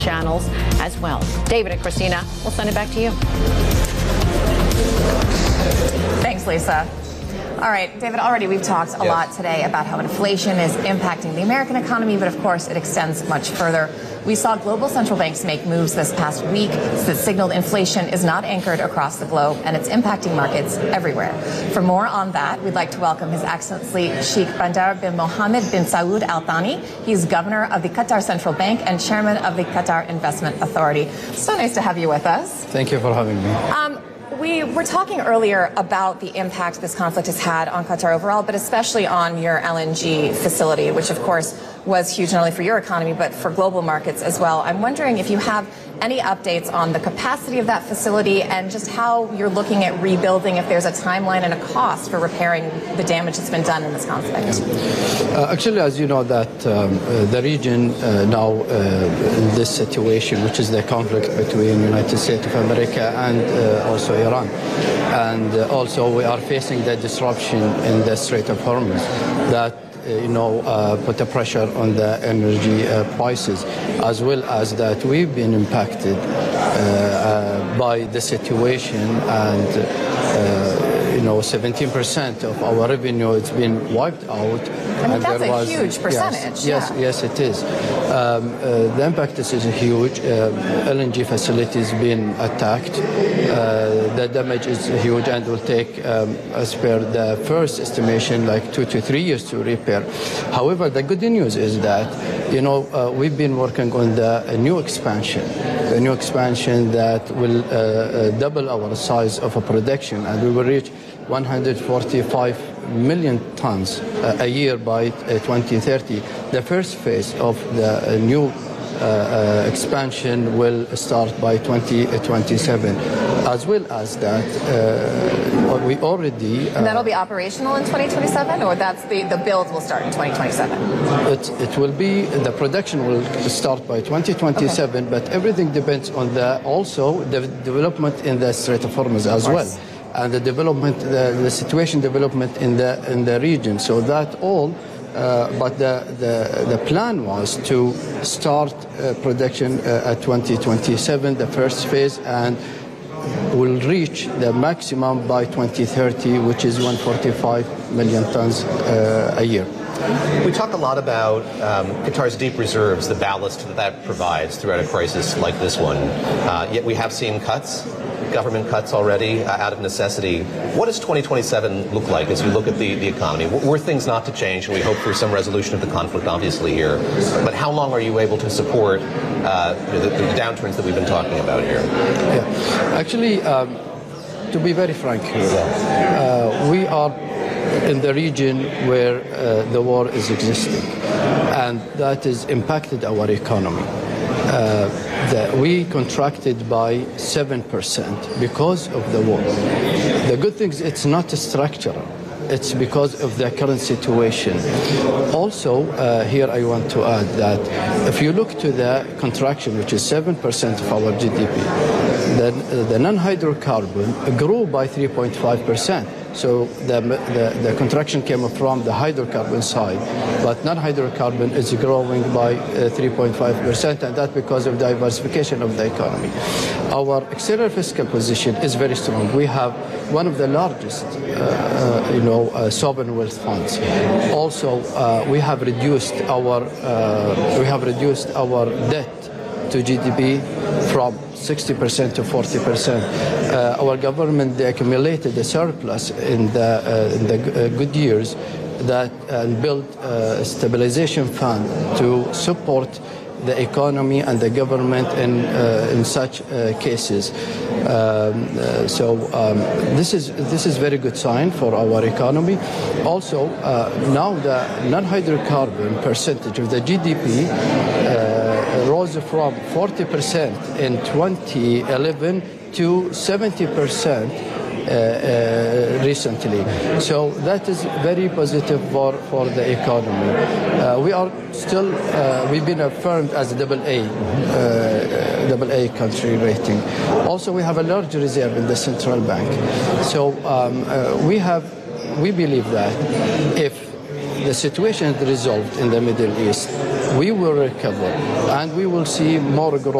channels as well. David and Christina, we'll send it back to you. Thanks, Lisa. All right, David, already we've talked a lot today about how inflation is impacting the American economy, but of course it extends much further. We saw global central banks make moves this past week that signaled inflation is not anchored across the globe and it's impacting markets everywhere. For more on that, we'd like to welcome His Excellency Sheikh Bandar bin Mohammed bin Saud Al Thani. He's governor of the Qatar Central Bank and chairman of the Qatar Investment Authority. So nice to have you with us. Thank you for having me. We were talking earlier about the impact this conflict has had on Qatar overall, but especially on your LNG facility, which of course was huge not only for your economy, but for global markets as well. I'm wondering if you have any updates on the capacity of that facility and just how you're looking at rebuilding, if there's a timeline and a cost for repairing the damage that's been done in this conflict. Actually, as you know, that the region now in this situation, which is the conflict between the United States of America and also Iran. And also we are facing the disruption in the Strait of Hormuz that put a pressure on the energy prices, as well as that we've been impacted by the situation, and 17% of our revenue has been wiped out. I mean, that's a huge percentage. Yes, it is. The impact is huge. LNG facilities been attacked. The damage is huge and will take, as per the first estimation, like 2 to 3 years to repair. However, the good news is that, we've been working on the new expansion that will double our size of a production, and we will reach 145 million tons a year by 2030. The first phase of the new expansion will start by 2027. As well as that, we already... and that'll be operational in 2027, or that's the build will start in 2027? It will be, the production will start by 2027, but everything depends on also the development in the Strait of Hormuz as well. And the development, the situation development in the region. So that all, but the plan was to start production at 2027, the first phase, and will reach the maximum by 2030, which is 145 million tons a year. We talk a lot about Qatar's deep reserves, the ballast that provides throughout a crisis like this one. Yet we have seen government cuts already out of necessity. What does 2027 look like as you look at the economy? Were things not to change, and we hope for some resolution of the conflict, obviously, here, but how long are you able to support the downturns that we've been talking about here? Yeah. Actually, to be very frank here, we are in the region where the war is existing, and that has impacted our economy. We contracted by 7% because of the war. The good thing is it's not structural. It's because of the current situation. Also, here I want to add that if you look to the contraction, which is 7% of our GDP, then the non-hydrocarbon grew by 3.5%. So the contraction came from the hydrocarbon side, but non-hydrocarbon is growing by 3.5%, and that's because of diversification of the economy. Our external fiscal position is very strong. We have one of the largest, sovereign wealth funds. Also, we have reduced our debt to GDP from 60% to 40%. Our government, they accumulated a surplus in the good years that and built a stabilization fund to support the economy and the government in such cases. This is very good sign for our economy. Also, now the non-hydrocarbon percentage of the GDP rose from 40% in 2011 to 70% recently. So that is very positive for the economy. We are still, we've been affirmed as a AA country rating. Also, we have a large reserve in the central bank. So we believe that if the situation is resolved in the Middle East, we will recover and we will see more growth.